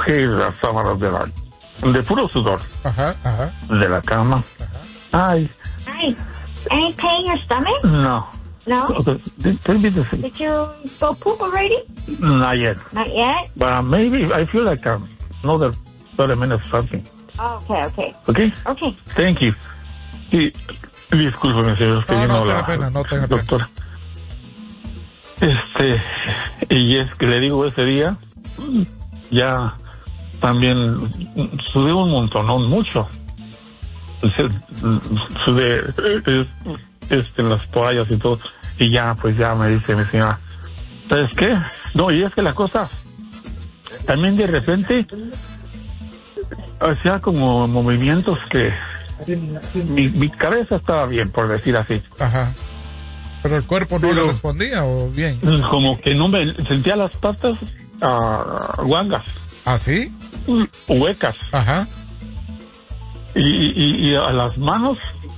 mojé las sábanas de puro sudor. Ajá. De la cama. Ajá. Ay. Any pain in your stomach? No. No? Okay. Did you go poop already? Not yet. Not yet? But maybe I feel like another 30 minutes something. Oh, okay. Okay? Okay. Thank you. Sí, discúlpeme, señor. No tenga pena. Doctora. Y es que le digo, ese día ya también sudé un montón, no mucho. Sudé en las toallas y todo. Y ya, pues ya me dice mi señora, ¿sabes qué? No, y es que la cosa, también de repente hacía como movimientos que mi cabeza estaba bien, por decir así. Ajá. Pero el cuerpo no le respondía, ¿o bien? Como que no me sentía las patas guangas. ¿Ah, sí? Huecas. Ajá. Y a las manos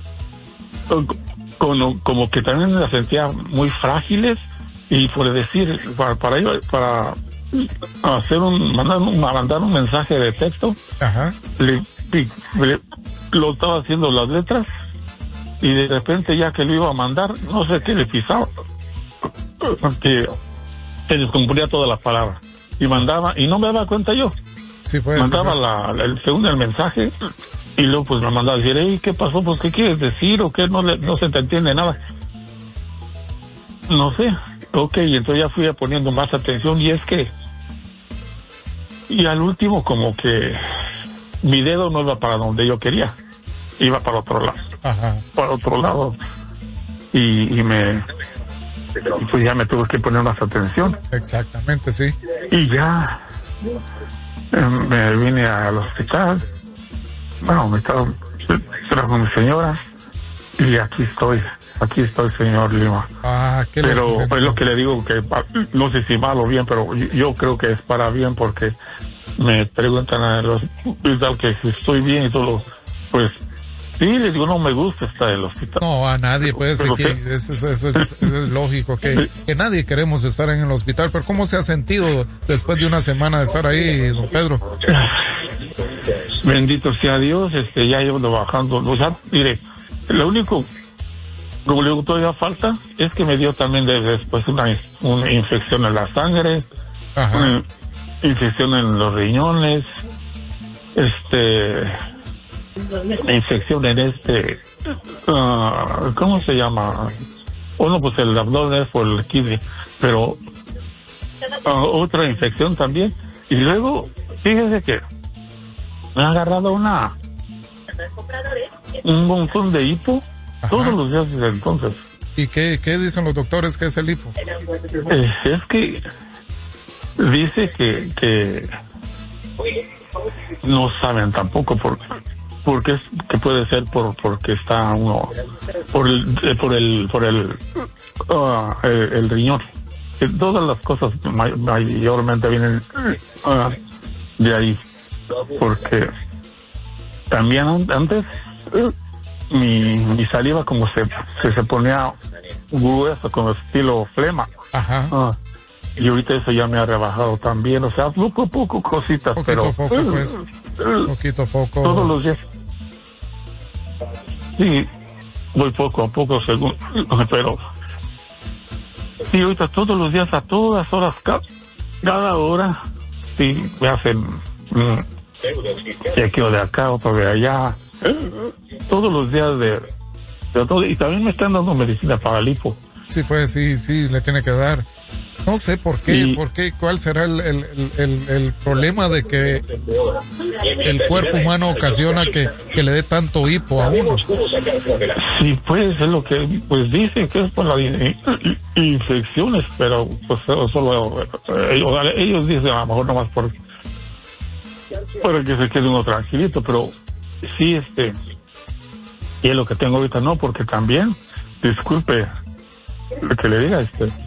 como que también las sentía muy frágiles, y por decir, para hacer mandar un mensaje de texto. Ajá. Lo estaba haciendo las letras, y de repente ya que lo iba a mandar, no sé qué le pisaba, que se descomponía toda la palabra, y mandaba, y no me daba cuenta yo. Sí, pues, mandaba según el mensaje, y luego pues me mandaba a decir, hey, ¿qué pasó? Pues, ¿qué quieres decir? ¿O qué? No se te entiende nada. No sé. Ok, y entonces ya fui poniendo más atención, y es que, y al último como que mi dedo no iba para donde yo quería, iba para otro lado. Ajá. Para otro lado. Y pues ya me tuve que poner más atención. Exactamente, sí. Y ya me vine al hospital. Bueno, me estaba con mi señora, y aquí estoy, señor Lima. Pero es lo que le digo, que no sé si mal o bien, pero yo creo que es para bien, porque me preguntan a los hospital que si estoy bien y todo, pues sí, les digo, no me gusta estar en el hospital. No, a nadie, pues, eso es lógico, que nadie queremos estar en el hospital. Pero ¿cómo se ha sentido después de una semana de estar ahí, don Pedro? Bendito sea Dios, ya llevo bajando. O sea, mire, lo único, como le digo, todavía falta, es que me dio también después una infección en la sangre. Ajá. Una infección en los riñones, infección en ¿cómo se llama? Uno, pues el abdomen por el kidney, pero otra infección también. Y luego, fíjese que me ha agarrado un montón de hipo. Ajá. Todos los días desde entonces. ¿Y qué dicen los doctores que es el hipo? Es que dice que no saben tampoco porque es que puede ser porque está uno por el riñón. Todas las cosas mayormente vienen de ahí, porque también antes mi saliva como se ponía gruesa, como estilo flema. Ajá. Y ahorita eso ya me ha rebajado también, o sea, poco a poco cositas, poquito a poco. Todos los días. Sí, voy poco a poco, pero sí, ahorita todos los días, a todas horas, cada hora, sí, me hacen chequeo de acá, otro de allá, todos los días de todo, y también me están dando medicina para el hipo. Sí, pues sí, le tiene que dar. No sé por qué, cuál será el problema de que el cuerpo humano ocasiona que le dé tanto hipo a uno. Sí, pues es lo que pues dicen que es por las infecciones, pero pues solo ellos dicen a lo mejor nomás para que se quede uno tranquilito, pero sí, y es lo que tengo ahorita, no, porque también, disculpe lo que le diga,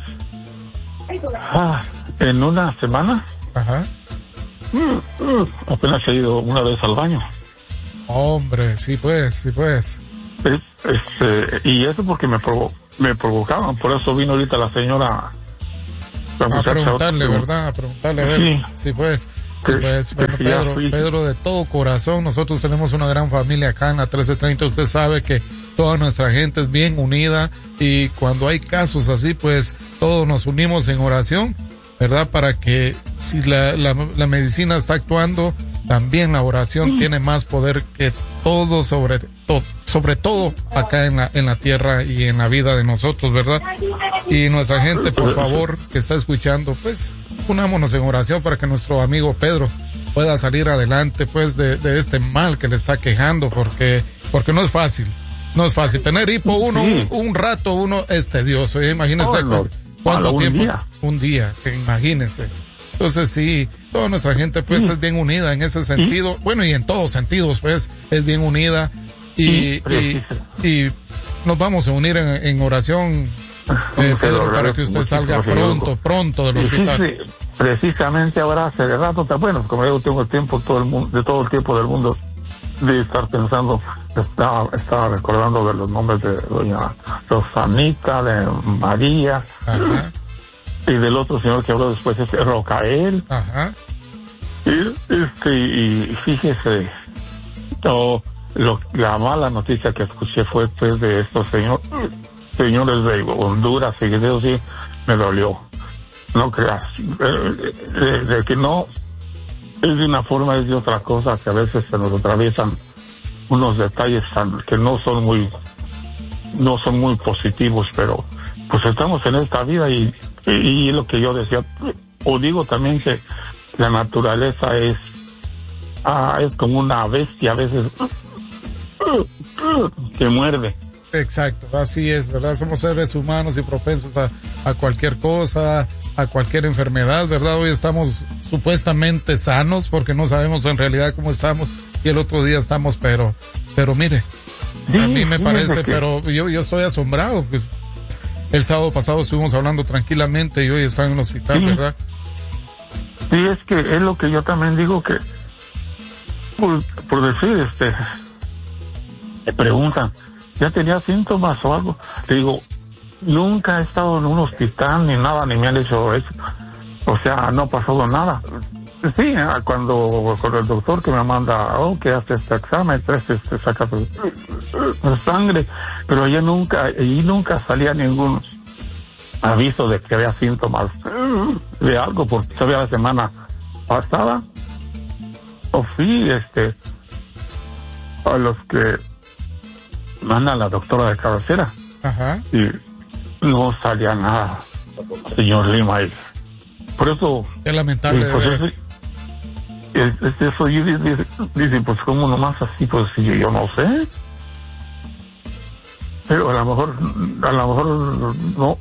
en una semana, ajá, apenas he ido una vez al baño. Hombre, sí pues. Y eso porque me provocaban, por eso vino ahorita la señora a preguntarle, ¿verdad? A preguntarle, a ver. Sí, pues. Sí, pues, bueno, Pedro, de todo corazón, nosotros tenemos una gran familia acá en la 1330. Usted sabe que toda nuestra gente es bien unida y cuando hay casos así, pues todos nos unimos en oración, ¿verdad? Para que si la medicina está actuando, también la oración tiene más poder que todo, sobre todo acá en la tierra y en la vida de nosotros, ¿verdad? Y nuestra gente, por favor, que está escuchando, pues unámonos en oración para que nuestro amigo Pedro pueda salir adelante, pues, de este mal que le está quejando, porque no es fácil. No es fácil. Tener hipo un rato es tedioso. Imagínense cuánto tiempo. Un día, imagínense. Entonces sí, toda nuestra gente pues es bien unida en ese sentido. Bueno, y en todos sentidos pues es bien unida. Y nos vamos a unir en oración, Pedro, para que usted salga pronto del hospital. Sí, precisamente ahora hace rato, bueno, como yo tengo el tiempo, todo el tiempo del mundo de estar pensando, estaba recordando de los nombres de doña Rosanita, de María. Ajá. Y del otro señor que habló después, Rocael. Ajá. Y fíjese, la mala noticia que escuché fue pues de estos señores de Honduras, y eso sí me dolió. No creas, de que no es de una forma, es de otra cosa, que a veces se nos atraviesan unos detalles que no son muy positivos, pero pues estamos en esta vida y es lo que yo decía, o digo también que la naturaleza es como una bestia a veces que muerde. Exacto, así es, ¿verdad? Somos seres humanos y propensos a cualquier cosa, a cualquier enfermedad, ¿verdad? Hoy estamos supuestamente sanos porque no sabemos en realidad cómo estamos, y el otro día estamos, pero mire, sí, a mí me parece, pero yo estoy asombrado, pues el sábado pasado estuvimos hablando tranquilamente y hoy está en el hospital, ¿verdad? Sí, es que es lo que yo también digo, que por decir, me preguntan, ¿ya tenía síntomas o algo? Le digo, nunca he estado en un hospital ni nada, ni me han hecho eso. O sea, no ha pasado nada. Sí, cuando el doctor que me manda, que hace este examen, saca sangre, pero allí nunca salía ningún aviso de que había síntomas de algo, porque todavía la semana pasada fui a los que manda la doctora de cabecera. Ajá. Y no salía nada, señor Lima, y por eso es lamentable, pues, eso dice, pues como nomás así, pues yo no sé, pero a lo mejor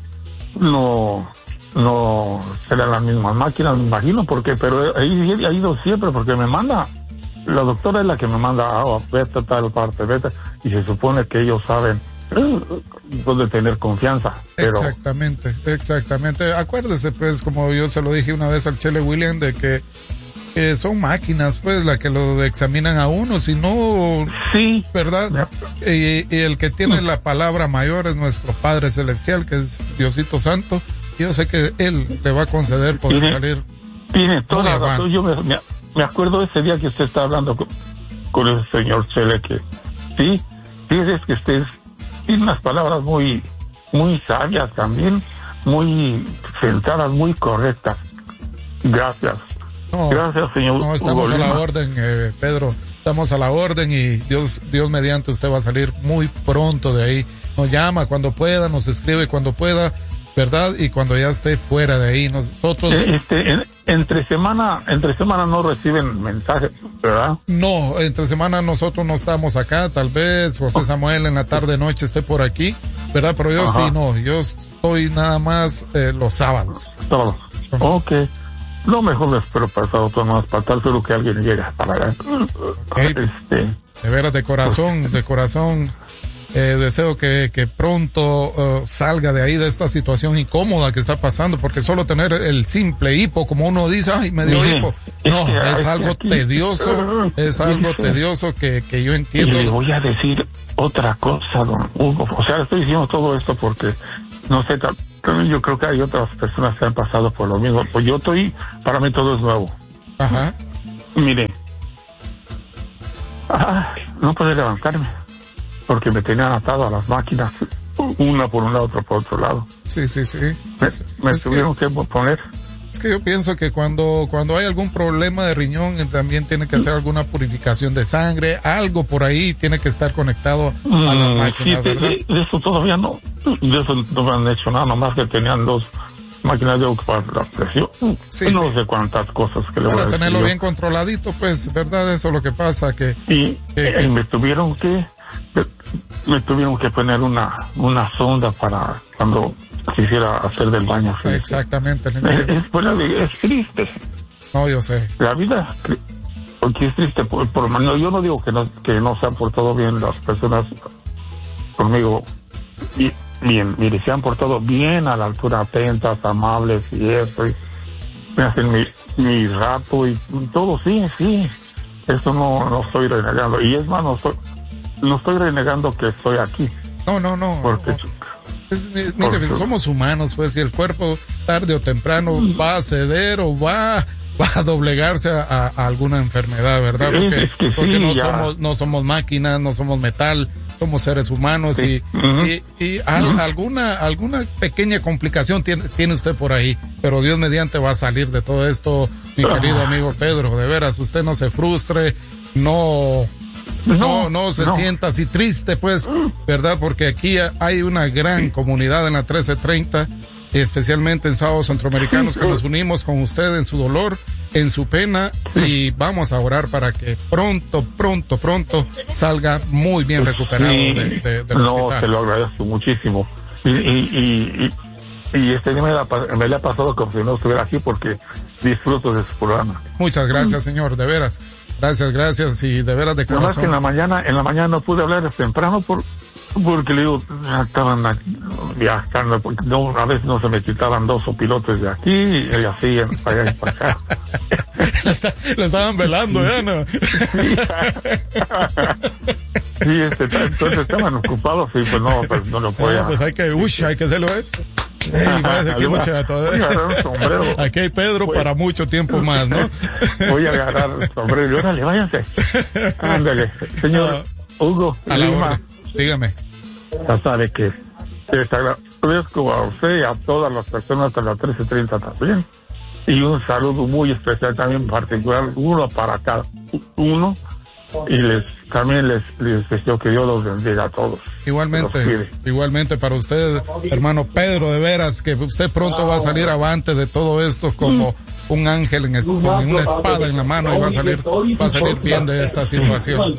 no será la misma máquina, me imagino, pero ahí ha ido siempre, porque me manda, la doctora es la que me manda, vete a tal parte, vete, y se supone que ellos saben dónde tener confianza. Pero... Exactamente. Acuérdese, pues, como yo se lo dije una vez al Chele William, de que son máquinas, pues, las que lo examinan a uno, si no, sí, ¿verdad? Y el que tiene la palabra mayor es nuestro Padre Celestial, que es Diosito Santo. Yo sé que Él le va a conceder poder salir. Tiene toda la razón. Yo me acuerdo ese día que usted está hablando con el señor Chele, que sí, es que usted tiene unas palabras muy sabias también, muy centradas, muy correctas. Gracias. Gracias, señor. No, estamos a la orden, Pedro. Estamos a la orden y Dios mediante usted va a salir muy pronto de ahí. Nos llama cuando pueda, nos escribe cuando pueda, ¿verdad? Y cuando ya esté fuera de ahí, nosotros... Entre semana no reciben mensajes, ¿verdad? No, entre semana nosotros no estamos acá, tal vez José Samuel en la tarde noche esté por aquí, ¿verdad? Pero yo sí, no, yo estoy nada más los sábados. Todos. Ok. Lo mejor me espero para estar otro más, para tal solo que alguien llegue para allá. Okay. De veras, de corazón, deseo que pronto salga de ahí, de esta situación incómoda que está pasando, porque solo tener el simple hipo, como uno dice, ay, me dio hipo, no, es algo tedioso, que yo entiendo. Y le voy a decir otra cosa, don Hugo, o sea, estoy diciendo todo esto porque, no sé, también yo creo que hay otras personas que han pasado por lo mismo, pues para mí todo es nuevo. Ajá. Mire, no pude levantarme porque me tenían atado a las máquinas, una por un lado, otra por otro lado. Sí. Me tuvieron que poner. Es que yo pienso que cuando hay algún problema de riñón, también tiene que hacer alguna purificación de sangre, algo por ahí tiene que estar conectado a las máquinas, ¿verdad? De eso todavía no, de eso no me han hecho nada, nomás que tenían 2 máquinas de para la presión. No sé cuántas cosas que le voy a decir. Para tenerlo bien controladito, pues, ¿verdad? Eso es lo que pasa, que me tuvieron que poner una sonda para cuando quisiera hacer del baño. ¿Sí? Exactamente. Es triste. No, yo sé. La vida, porque es triste. Yo no digo que no se han portado bien las personas conmigo. Bien, mire, se han portado bien a la altura, atentas, amables y eso. Y me hacen mi rato y todo, sí. Eso no estoy renegando. Y es más, no estoy renegando que estoy aquí. No. Porque... Mire, somos humanos, pues, y el cuerpo tarde o temprano va a ceder o va a doblegarse a alguna enfermedad, ¿verdad? Porque no somos máquinas, no somos metal, somos seres humanos y alguna pequeña complicación tiene usted por ahí, pero Dios mediante va a salir de todo esto, mi querido amigo Pedro. De veras, usted no se frustre, no se sienta así triste, pues, ¿verdad? Porque aquí hay una gran comunidad en la 1330, especialmente en Sábados Centroamericanos, que nos unimos con usted en su dolor, en su pena, y vamos a orar para que pronto salga muy bien recuperado del hospital. No, te lo agradezco muchísimo. Y este día me le ha pasado como si no estuviera aquí, porque disfruto de su programa. Muchas gracias, señor, de veras. Gracias, y de veras de corazón. Que en la mañana no pude hablar temprano porque le digo, estaban viajando, porque a veces no se me quitaban 2 opilotes de aquí y así para allá y para acá. Lo estaban velando, ¿ya no? Sí, entonces estaban ocupados y pues no lo podía. Pues hay que hacerlo, aquí hay Pedro para mucho tiempo más, ¿no? Voy a agarrar el sombrero y órale, váyanse. Ándale, señor Hugo Lima. Dígame. Ya sabe que les agradezco a usted y a todas las personas de la 1330 también. Y un saludo muy especial también, particular, uno para cada uno. Y también les deseo que Dios los bendiga a todos. Igualmente para usted, hermano Pedro, de veras que usted pronto va a salir avante de todo esto como un ángel con una espada en la mano, y va a salir bien de esta situación.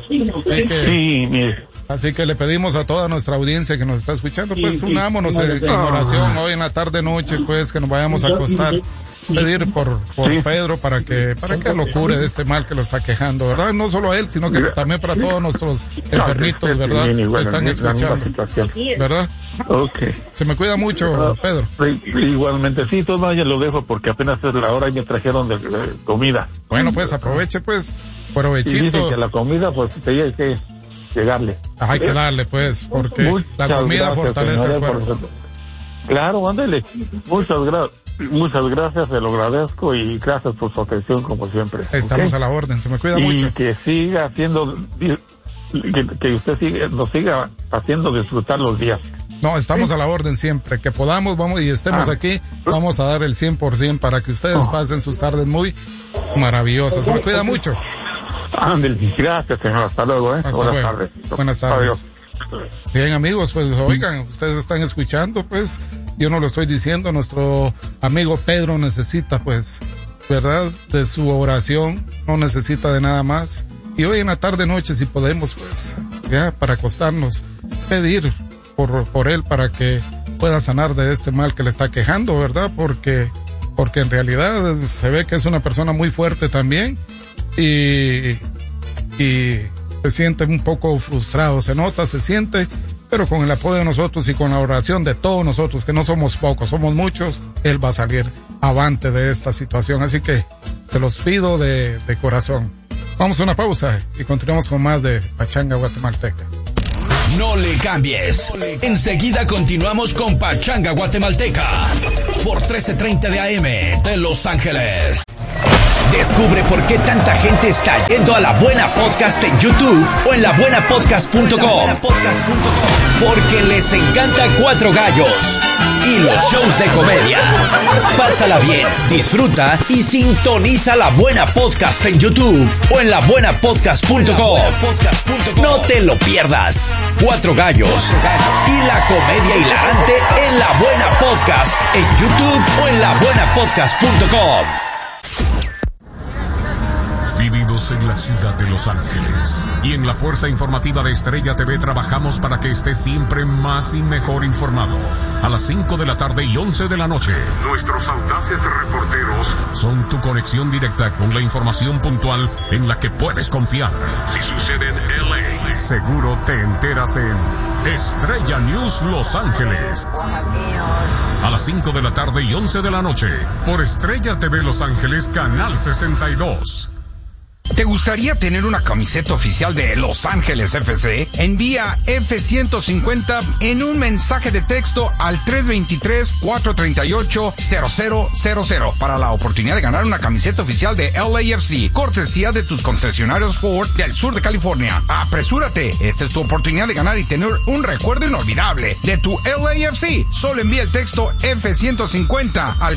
Así que le pedimos a toda nuestra audiencia que nos está escuchando, pues unámonos en oración hoy en la tarde noche, pues que nos vayamos a acostar. Pedir por Pedro para que lo cure de este mal que lo está quejando, ¿verdad? No solo a él, sino que también para todos nuestros enfermitos, ¿verdad? Que están escuchando, ¿verdad? Okay. Se me cuida mucho, Pedro. Igualmente, sí, todavía lo dejo porque apenas es la hora y me trajeron de comida. Bueno, pues aproveche, pues, provechito. Y dicen que la comida, pues, hay que llegarle. Hay que darle, pues, porque la comida fortalece el cuerpo. Claro, ándale. Muchas gracias, se lo agradezco y gracias por su atención como siempre. Estamos a la orden, se me cuida mucho. Y que siga haciendo, que usted nos siga haciendo disfrutar los días. No, estamos a la orden siempre, que podamos, vamos y estemos aquí, vamos a dar el 100% para que ustedes pasen sus tardes muy maravillosas. Se me cuida mucho. Ándale, gracias, señor, hasta luego, Buenas tardes. Buenas tardes. Adiós. Bien, amigos, pues oigan, ustedes están escuchando, pues yo no lo estoy diciendo, nuestro amigo Pedro necesita, pues, ¿verdad? De su oración, no necesita de nada más. Y hoy en la tarde noche, si podemos, pues, ya, para acostarnos, pedir por él para que pueda sanar de este mal que le está quejando, ¿verdad? Porque en realidad se ve que es una persona muy fuerte también y se siente un poco frustrado, se siente, pero con el apoyo de nosotros y con la oración de todos nosotros, que no somos pocos, somos muchos, él va a salir avante de esta situación. Así que te los pido de corazón. Vamos a una pausa y continuamos con más de Pachanga Guatemalteca. No le cambies. Enseguida continuamos con Pachanga Guatemalteca por 1330 de AM de Los Ángeles. Descubre por qué tanta gente está yendo a La Buena Podcast en YouTube o en labuenapodcast.com. Porque les encanta Cuatro Gallos y los shows de comedia. Pásala bien, disfruta y sintoniza La Buena Podcast en YouTube o en labuenapodcast.com. No te lo pierdas. Cuatro Gallos y la comedia hilarante en La Buena Podcast en YouTube o en labuenapodcast.com. Vivimos en la ciudad de Los Ángeles y en la Fuerza Informativa de Estrella TV trabajamos para que estés siempre más y mejor informado. A las 5 de la tarde y 11 de la noche, nuestros audaces reporteros son tu conexión directa con la información puntual en la que puedes confiar. Si sucede en LA, seguro te enteras en Estrella News Los Ángeles. A las 5 de la tarde y 11 de la noche, por Estrella TV Los Ángeles, Canal 62. ¿Te gustaría tener una camiseta oficial de Los Ángeles FC? Envía F-150 en un mensaje de texto al 323-438-0000 para la oportunidad de ganar una camiseta oficial de LAFC, cortesía de tus concesionarios Ford del sur de California. ¡Apresúrate! Esta es tu oportunidad de ganar y tener un recuerdo inolvidable de tu LAFC. Solo envía el texto F-150 al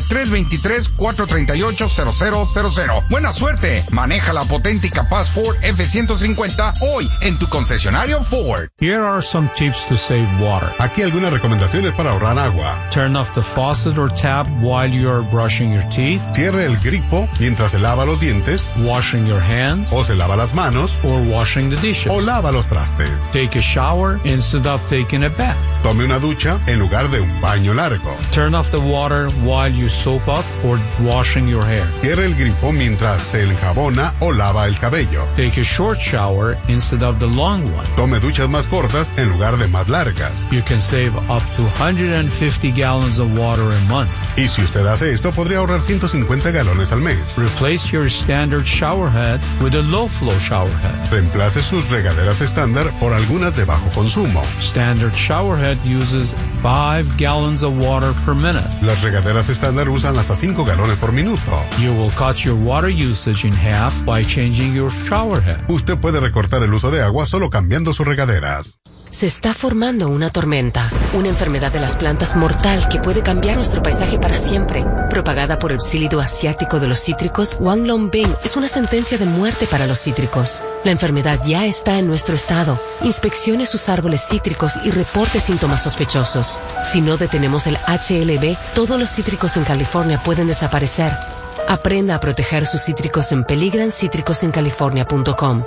323-438-0000. ¡Buena suerte! Maneja la potente y capaz Ford F-150 hoy en tu concesionario Ford. Here are some tips to save water. Aquí algunas recomendaciones para ahorrar agua. Turn off the faucet or tap while you are brushing your teeth. Cierre el grifo mientras se lava los dientes. Washing your hands. O se lava las manos. Or washing the dishes. O lava los trastes. Take a shower instead of taking a bath. Tome una ducha en lugar de un baño largo. Turn off the water while you soap up or washing your hair. Cierre el grifo mientras se enjabona o lava el cabello. Take a short shower instead of the long one. Tome duchas más cortas en lugar de más largas. You can save up to 150 gallons of water a month. Y si usted hace esto, podría ahorrar 150 galones al mes. Replace your standard shower head with a low flow shower head. Reemplace sus regaderas estándar por algunas de bajo consumo. Standard shower head uses 5 gallons of water per minute. Las regaderas estándar usan hasta 5 galones por minuto. You will cut your water usage in half by changing your shower head. Usted puede recortar el uso de agua solo cambiando sus regaderas. Se está formando una tormenta, una enfermedad de las plantas mortal que puede cambiar nuestro paisaje para siempre. Propagada por el psílido asiático de los cítricos, Wanglongbing es una sentencia de muerte para los cítricos. La enfermedad ya está en nuestro estado. Inspeccione sus árboles cítricos y reporte síntomas sospechosos. Si no detenemos el HLB, todos los cítricos en California pueden desaparecer. Aprenda a proteger sus cítricos en peligranCítricosencalifornia.com.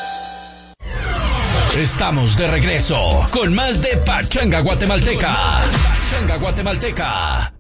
Estamos de regreso con más de Pachanga Guatemalteca. Pachanga Guatemalteca.